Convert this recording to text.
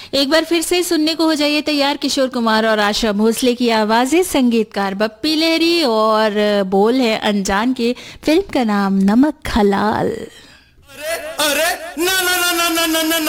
एक बार फिर से सुनने को हो जाइए तैयार, किशोर कुमार और आशा भोसले की आवाजें, संगीतकार बप्पी लहरी और बोल है अनजान के। फिल्म का नाम नमक हलाल। अरे अरे ना ना ना ना ना ना ना